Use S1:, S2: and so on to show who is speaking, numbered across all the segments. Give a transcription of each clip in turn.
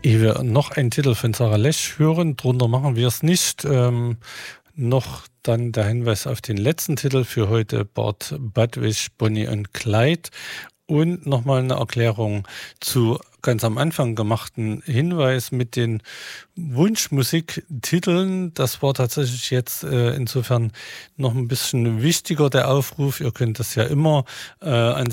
S1: Ehe wir noch einen Titel von Sarah Lesch hören, drunter machen wir es nicht. Noch dann der Hinweis auf den letzten Titel für heute, Bart Budwish, Bonnie und Clyde. Und nochmal eine Erklärung zu ganz am Anfang gemachten Hinweis mit den Wunschmusiktiteln. Das war tatsächlich jetzt insofern noch ein bisschen wichtiger, der Aufruf. Ihr könnt das ja immer an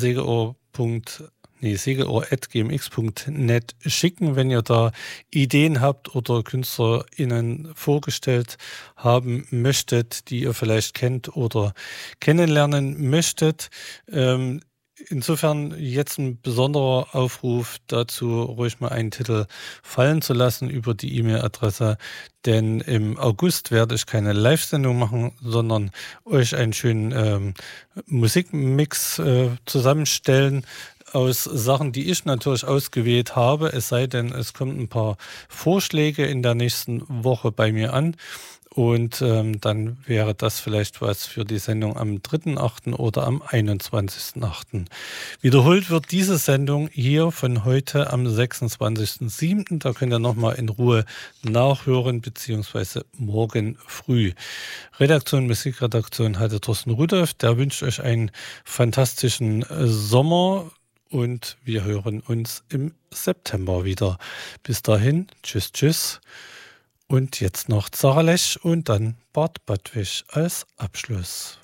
S1: segelohr.gmx.net schicken, wenn ihr da Ideen habt oder KünstlerInnen vorgestellt haben möchtet, die ihr vielleicht kennt oder kennenlernen möchtet. Insofern jetzt ein besonderer Aufruf dazu, ruhig mal einen Titel fallen zu lassen über die E-Mail-Adresse, denn im August werde ich keine Live-Sendung machen, sondern euch einen schönen Musikmix zusammenstellen aus Sachen, die ich natürlich ausgewählt habe, es sei denn, es kommen ein paar Vorschläge in der nächsten Woche bei mir an. Und dann wäre das vielleicht was für die Sendung am 3.8. oder am 21.8. Wiederholt wird diese Sendung hier von heute am 26.7. Da könnt ihr nochmal in Ruhe nachhören, beziehungsweise morgen früh. Redaktion, Musikredaktion hatte Thorsten Rudolph. Der wünscht euch einen fantastischen Sommer und wir hören uns im September wieder. Bis dahin, tschüss, tschüss. Und jetzt noch Sarah Lesch und dann Bart Budwish als Abschluss.